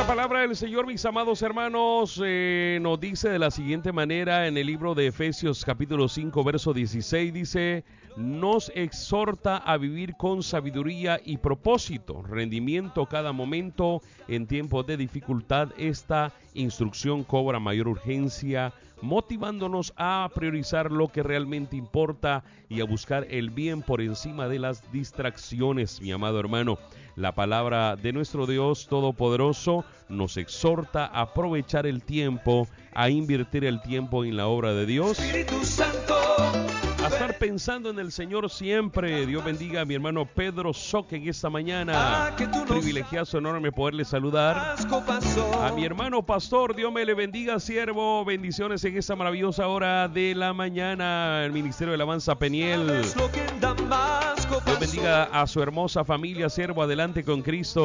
La palabra del Señor, mis amados hermanos, nos dice de la siguiente manera en el libro de Efesios capítulo 5, verso 16, dice: nos exhorta a vivir con sabiduría y propósito, rendimiento cada momento. En tiempos de dificultad, esta instrucción cobra mayor urgencia, motivándonos a priorizar lo que realmente importa y a buscar el bien por encima de las distracciones. Mi amado hermano, la palabra de nuestro Dios Todopoderoso nos exhorta a aprovechar el tiempo, a invertir el tiempo en la obra de Dios, Espíritu Santo, a estar pensando en el Señor siempre. Dios bendiga a mi hermano Pedro Soque en esta mañana. Privilegiazo enorme poderle saludar. A mi hermano pastor, Dios me le bendiga, siervo. Bendiciones en esta maravillosa hora de la mañana. El Ministerio de Alabanza Peniel. Dios bendiga a su hermosa familia, siervo. Adelante con Cristo.